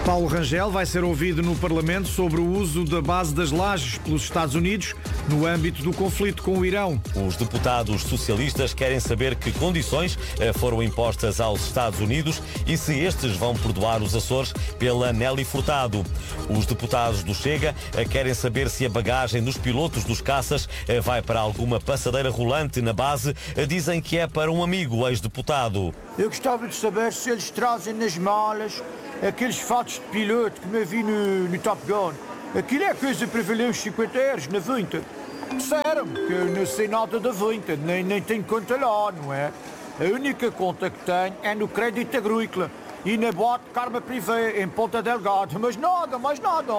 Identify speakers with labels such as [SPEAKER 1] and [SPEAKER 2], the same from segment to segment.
[SPEAKER 1] Paulo Rangel vai ser ouvido no Parlamento sobre o uso da base das lajes pelos Estados Unidos no âmbito do conflito com o Irão.
[SPEAKER 2] Os deputados socialistas querem saber que condições foram impostas aos Estados Unidos e se estes vão perdoar os Açores pela Nelly Furtado. Os deputados do Chega querem saber se a bagagem dos pilotos dos caças vai para alguma passadeira rolante na base. Dizem que é para um amigo ex-deputado.
[SPEAKER 3] Eu gostava de saber se eles trazem nas malas aqueles fatos de piloto que me vi no Top Gun. Aquilo é coisa para valer uns 50 euros na venda. Disseram-me que eu não sei nada da venda, nem tenho conta lá, não é? A única conta que tenho é no crédito agrícola e na boate Karma Privé, em Ponta Delgada. Mas nada, mais nada.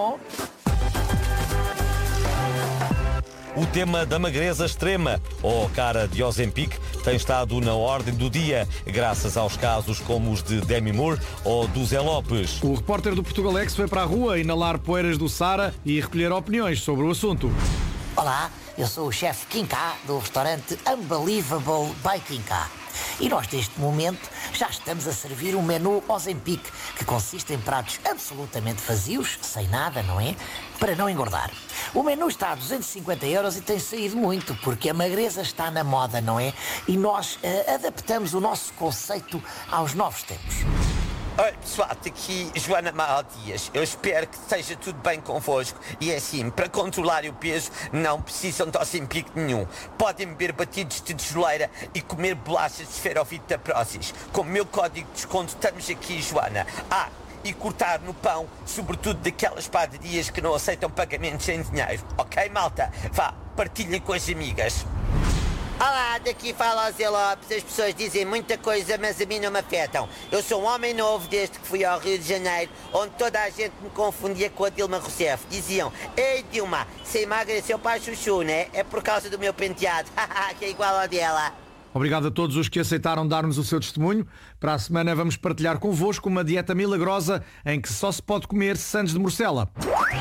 [SPEAKER 2] O tema da magreza extrema, ou cara de Ozempic, tem estado na ordem do dia, graças aos casos como os de Demi Moore ou do Zé Lopes.
[SPEAKER 1] O repórter do Portugalex foi para a rua inalar poeiras do Sara e recolher opiniões sobre o assunto.
[SPEAKER 4] Olá, eu sou o chefe Kinká do restaurante Unbelievable by Kinká. E nós, neste momento, já estamos a servir um menu Ozempic, que consiste em pratos absolutamente vazios, sem nada, não é? Para não engordar. O menu está a 250 euros e tem saído muito, porque a magreza está na moda, não é? E nós adaptamos o nosso conceito aos novos tempos.
[SPEAKER 5] Oi pessoal, aqui Joana Maal Dias. Eu espero que esteja tudo bem convosco. E é assim, para controlar o peso não precisam de Ozempic nenhum. Podem beber batidos de tijoleira e comer bolachas de esferovite da Prozis. Com o meu código de desconto estamos aqui, Joana. E cortar no pão, sobretudo daquelas padarias que não aceitam pagamentos em dinheiro. Ok, malta? Vá, partilhem com as amigas.
[SPEAKER 6] Olá, daqui fala o Zé Lopes. As pessoas dizem muita coisa, mas a mim não me afetam. Eu sou um homem novo desde que fui ao Rio de Janeiro, onde toda a gente me confundia com a Dilma Rousseff. Diziam: ei Dilma, você emagreceu para a chuchu, né? É por causa do meu penteado, que é igual ao dela.
[SPEAKER 1] Obrigado a todos os que aceitaram dar-nos o seu testemunho. Para a semana vamos partilhar convosco uma dieta milagrosa em que só se pode comer sandes de morcela.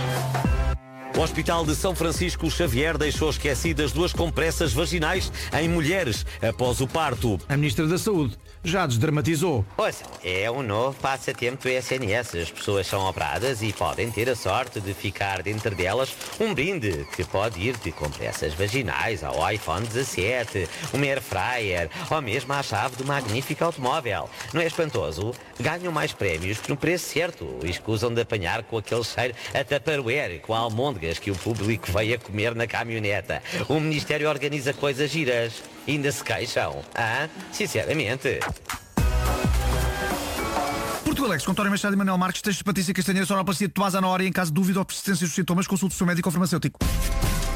[SPEAKER 2] O Hospital de São Francisco Xavier deixou esquecidas 2 compressas vaginais em mulheres após o parto.
[SPEAKER 1] A Ministra da Saúde já desdramatizou.
[SPEAKER 6] Ouça, é um novo passatempo do SNS. As pessoas são operadas e podem ter a sorte de ficar dentro delas um brinde que pode ir de compressas vaginais ao iPhone 17, uma air fryer ou mesmo à chave do magnífico automóvel. Não é espantoso? Ganham mais prémios que no preço certo e escusam de apanhar com aquele cheiro a tupperware com almôndegas que o público veio a comer na caminhoneta. O Ministério organiza coisas giras. Ainda se queixam? Sinceramente.
[SPEAKER 7] Portugalex, com António Machado e Manuel Marques, textos de Patrícia Castanheira, sonoplastia de Tomás Anora e em caso de dúvida ou persistência dos sintomas, consulte o seu médico ou farmacêutico.